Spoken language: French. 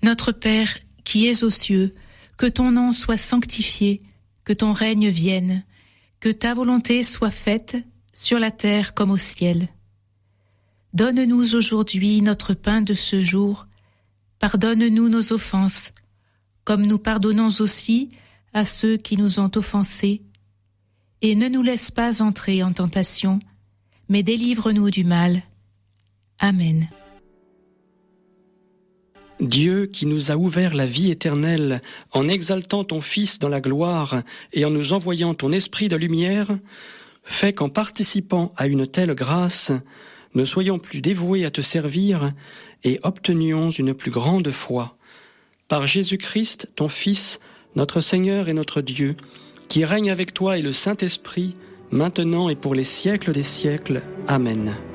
Notre Père, qui es aux cieux, que ton nom soit sanctifié, que ton règne vienne, que ta volonté soit faite sur la terre comme au ciel. Donne-nous aujourd'hui notre pain de ce jour. Pardonne-nous nos offenses, comme nous pardonnons aussi à ceux qui nous ont offensés. Et ne nous laisse pas entrer en tentation, mais délivre-nous du mal. Amen. Dieu qui nous a ouvert la vie éternelle en exaltant ton Fils dans la gloire et en nous envoyant ton Esprit de lumière, fais qu'en participant à une telle grâce, nous soyons plus dévoués à te servir et obtenions une plus grande foi. Par Jésus-Christ, ton Fils, notre Seigneur et notre Dieu, qui règne avec toi et le Saint-Esprit, maintenant et pour les siècles des siècles. Amen.